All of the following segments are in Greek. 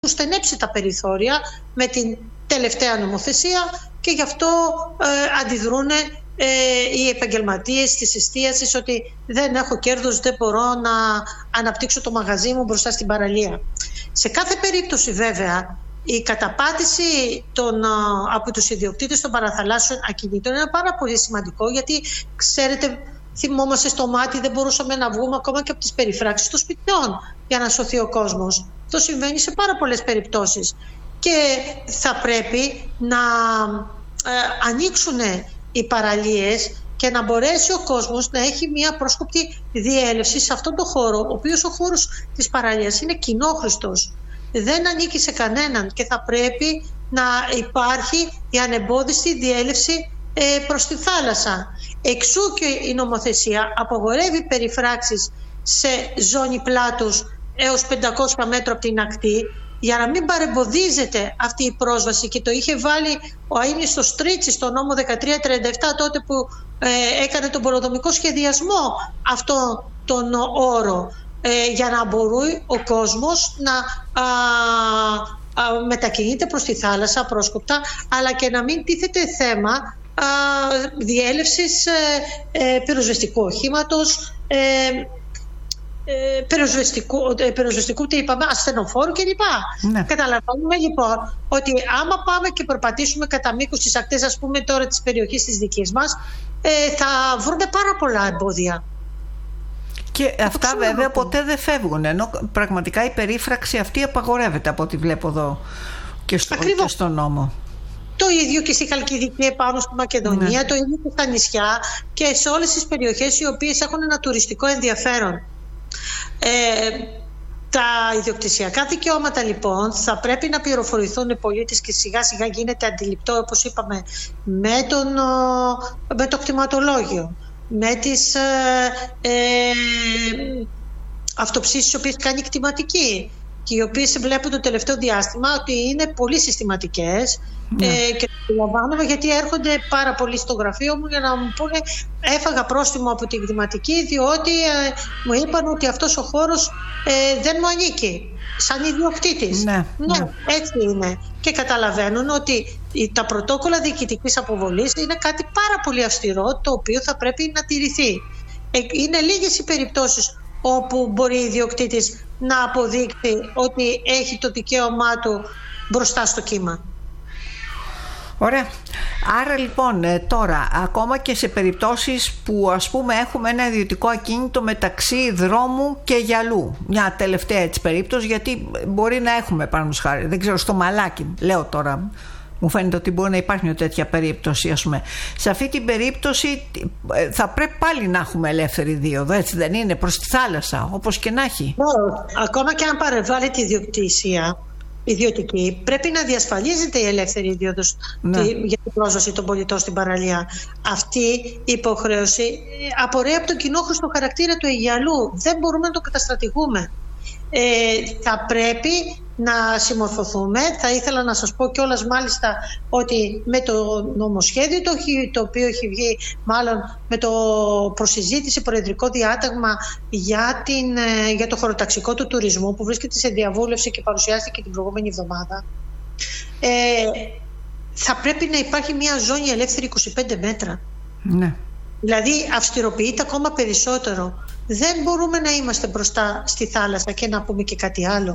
στενέψει τα περιθώρια με την τελευταία νομοθεσία και γι' αυτό αντιδρούν οι επαγγελματίες της εστίασης ότι δεν έχω κέρδος, δεν μπορώ να αναπτύξω το μαγαζί μου μπροστά στην παραλία. Σε κάθε περίπτωση βέβαια η καταπάτηση από τους ιδιοκτήτες των παραθαλάσσιων ακινήτων είναι πάρα πολύ σημαντικό, γιατί ξέρετε, θυμόμαστε στο μάτι, δεν μπορούσαμε να βγούμε ακόμα και από τις περιφράξεις των σπιτιών για να σωθεί ο κόσμος. Αυτό συμβαίνει σε πάρα πολλές περιπτώσεις και θα πρέπει να ανοίξουν οι παραλίες και να μπορέσει ο κόσμος να έχει μια πρόσκοπτη διέλευση σε αυτόν τον χώρο, ο οποίος ο χώρος της παραλίας είναι κοινόχρηστος, δεν ανήκει σε κανέναν και θα πρέπει να υπάρχει η ανεμπόδιστη διέλευση προς τη θάλασσα. Εξού και η νομοθεσία απαγορεύει περιφράξεις σε ζώνη πλάτους έως 500 μέτρα από την ακτή, για να μην παρεμποδίζεται αυτή η πρόσβαση, και το είχε βάλει ο αείμνηστος Τρίτσης στο νόμο 1337 τότε που έκανε τον πολεοδομικό σχεδιασμό αυτό τον όρο, για να μπορεί ο κόσμος να μετακινείται προς τη θάλασσα πρόσκοπτα, αλλά και να μην τίθεται θέμα διέλευσης πυροσβεστικού οχήματος, πυροσβεστικού τι είπαμε, ασθενοφόρου κλπ. Ναι. Καταλαβαίνουμε λοιπόν ότι άμα πάμε και περπατήσουμε κατά μήκος της ακτές, ας πούμε τώρα της περιοχής της δικής μας, θα βρούμε πάρα πολλά εμπόδια. Και αυτά βέβαια ποτέ δεν φεύγουν, ενώ πραγματικά η περίφραξη αυτή απαγορεύεται από ό,τι βλέπω εδώ και στο νόμο. Το ίδιο και στη Χαλκιδική επάνω στη Μακεδονία, ναι. Το ίδιο και στα νησιά και σε όλες τις περιοχές οι οποίες έχουν ένα τουριστικό ενδιαφέρον. Τα ιδιοκτησιακά δικαιώματα λοιπόν θα πρέπει να πληροφορηθούν οι πολίτες και σιγά σιγά γίνεται αντιληπτό, όπως είπαμε, με το κτηματολόγιο, με τις αυτοψήσεις τις οποίες κάνει η κτηματική και οι οποίες βλέπουν το τελευταίο διάστημα ότι είναι πολύ συστηματικές. Και το αντιλαμβάνομαι, γιατί έρχονται πάρα πολλοί στο γραφείο μου για να μου πούνε έφαγα πρόστιμο από την κτηματική διότι μου είπαν ότι αυτός ο χώρος δεν μου ανήκει σαν ιδιοκτήτης. Ναι, έτσι είναι. Και καταλαβαίνουν ότι τα πρωτόκολλα διοικητικής αποβολής είναι κάτι πάρα πολύ αυστηρό, το οποίο θα πρέπει να τηρηθεί. Είναι λίγες οι περιπτώσεις όπου μπορεί ο ιδιοκτήτης να αποδείξει ότι έχει το δικαίωμά του μπροστά στο κύμα. Ωραία. Άρα λοιπόν τώρα ακόμα και σε περιπτώσεις που ας πούμε έχουμε ένα ιδιωτικό ακίνητο μεταξύ δρόμου και γυαλού, μια τελευταία έτσι περίπτωση, γιατί μπορεί να έχουμε πάνω χάρη, δεν ξέρω, στο Μαλάκι λέω τώρα, μου φαίνεται ότι μπορεί να υπάρχει μια τέτοια περίπτωση, ας πούμε. Σε αυτή την περίπτωση θα πρέπει πάλι να έχουμε ελεύθερη δίωδο, έτσι δεν είναι, προς τη θάλασσα, όπως και να έχει. Ακόμα και αν παρεμβάλλει τη ιδιοκτησία ιδιωτική, πρέπει να διασφαλίζεται η ελεύθερη δίωδος για την πρόσβαση των πολιτών στην παραλία. Αυτή η υποχρέωση απορρέει από τον κοινόχρηστο χαρακτήρα του Αιγιαλού. Δεν μπορούμε να το καταστρατηγούμε. Θα πρέπει να συμμορφωθούμε. Θα ήθελα να σας πω κιόλας μάλιστα ότι με το νομοσχέδιο το οποίο έχει βγει μάλλον με το προσυζήτηση προεδρικό διάταγμα για το χωροταξικό του τουρισμού που βρίσκεται σε διαβούλευση και παρουσιάστηκε την προηγούμενη εβδομάδα, θα πρέπει να υπάρχει μια ζώνη ελεύθερη 25 μέτρα. Ναι. Δηλαδή αυστηροποιείται ακόμα περισσότερο. Δεν μπορούμε να είμαστε μπροστά στη θάλασσα και να πούμε και κάτι άλλο.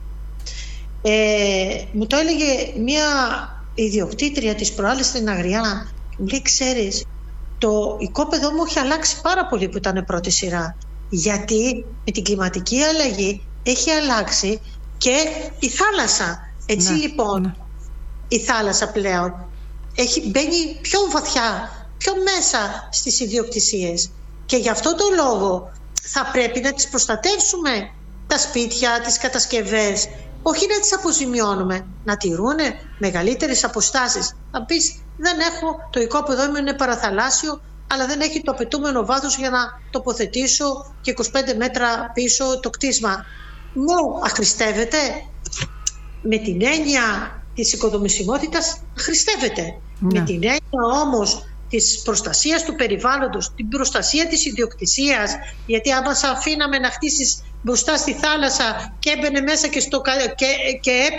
Μου το έλεγε μια ιδιοκτήτρια της προάλλης στην Αγριά. Μου λέει, ξέρεις, το οικόπεδο μου έχει αλλάξει πάρα πολύ που ήταν πρώτη σειρά, γιατί με την κλιματική αλλαγή έχει αλλάξει και η θάλασσα. Έτσι λοιπόν η θάλασσα πλέον μπαίνει πιο βαθιά, πιο μέσα στις ιδιοκτησίες, και γι' αυτό το λόγο θα πρέπει να τις προστατεύσουμε τα σπίτια, τις κατασκευές, όχι να τις αποζημιώνουμε, να τηρούν μεγαλύτερες αποστάσεις. Θα πεις, δεν έχω, το οικόπεδό μου είναι παραθαλάσσιο, αλλά δεν έχει το απαιτούμενο βάθος για να τοποθετήσω και 25 μέτρα πίσω το κτίσμα. Ναι, αχρηστεύεται. Με την έννοια της οικοδομησιμότητας αχρηστεύεται. Με την έννοια όμως της προστασίας του περιβάλλοντος, την προστασία της ιδιοκτησίας, γιατί άμα σε αφήναμε να χτίσεις μπροστά στη θάλασσα και έμπαινε μέσα και